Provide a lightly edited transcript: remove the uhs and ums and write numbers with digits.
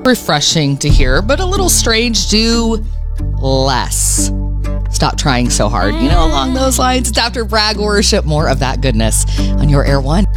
refreshing to hear, but a little strange. Do less. Stop trying so hard. Along those lines, it's Dr. Brag Worship. More of that goodness on your Air One.